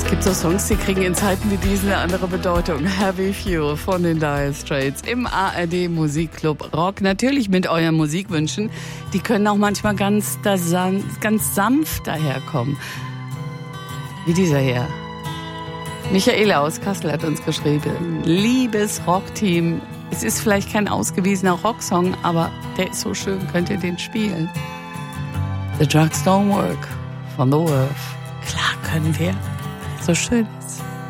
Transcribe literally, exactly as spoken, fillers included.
Gibt so Songs, die kriegen in Zeiten wie diesen eine andere Bedeutung. Heavy Fuel von den Dire Straits im A R D Musikclub Rock. Natürlich mit euren Musikwünschen. Die können auch manchmal ganz, ganz sanft daherkommen. Wie dieser hier. Michaela aus Kassel hat uns geschrieben. Liebes Rockteam. Es ist vielleicht kein ausgewiesener Rocksong, aber der ist so schön. Könnt ihr den spielen? The Drugs Don't Work von The Wolf. Klar können wir. So schön ist.